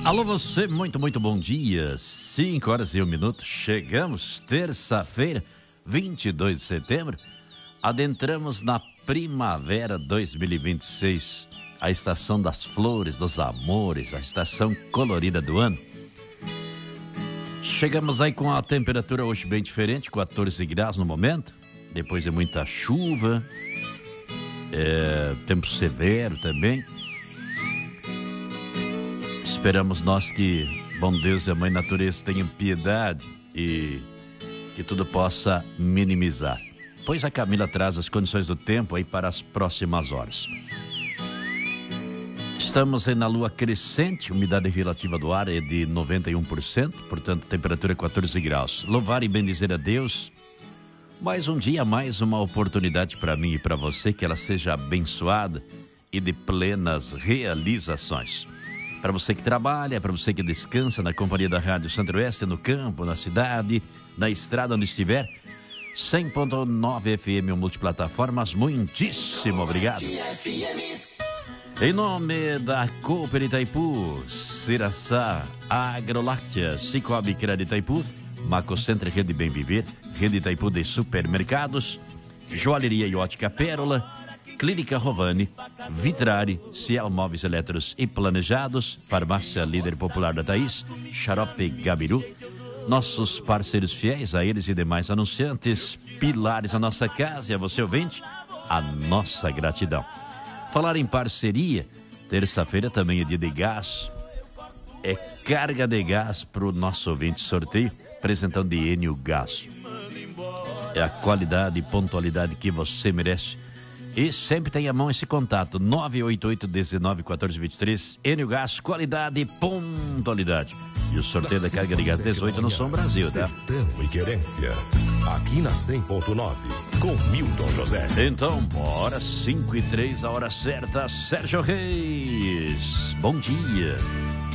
Alô você, muito bom dia. 5h01. Chegamos, terça-feira, 22 de setembro. Adentramos na primavera 2026, a estação das flores, dos amores, a estação colorida do ano. Chegamos aí com a temperatura hoje bem diferente, 14 graus no momento, depois de muita chuva, tempo severo também. Esperamos nós que bom Deus e a Mãe Natureza tenham piedade e que tudo possa minimizar. Pois a Camila traz as condições do tempo aí para as próximas horas. Estamos aí na lua crescente, umidade relativa do ar é de 91%, portanto temperatura 14 graus. Louvar e bendizer a Deus. Mais um dia, mais uma oportunidade para mim e para você, que ela seja abençoada e de plenas realizações. Para você que trabalha, para você que descansa na companhia da Rádio Centro-Oeste, no campo, na cidade, na estrada onde estiver, 100.9 FM multiplataformas, muitíssimo obrigado. Em nome da Cooper Itaipu, Ciraçá, Agroláctea, Cicobi Crédito Itaipu, Macocenter Rede Bem Viver, Rede Itaipu de Supermercados, Joalheria e Ótica Pérola, Clínica Rovani, Vitrari, Ciel Móveis Eletros e Planejados, Farmácia Líder Popular da Thaís, Xarope Gabiru, nossos parceiros fiéis, a eles e demais anunciantes, pilares da nossa casa e a você ouvinte, a nossa gratidão. Falar em parceria, terça-feira também é dia de gás, é carga de gás para o nosso ouvinte sorteio, apresentando de Enio Gás. É a qualidade e pontualidade que você merece. E sempre tem à mão esse contato, 988-19-1423, Enio Gás, qualidade e pontualidade. E o sorteio da carga de gás 18 no Som Brasil, tá? Sertão e Querência, aqui na 100.9, com Milton José. Então, bora, 5h03, a hora certa, Sérgio Reis. Bom dia.